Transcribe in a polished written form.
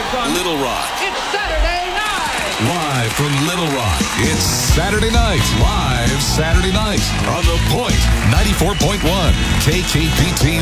Little Rock. It's Saturday night. Live from Little Rock. It's Saturday night. Live Saturday night on The Point 94.1 KKPT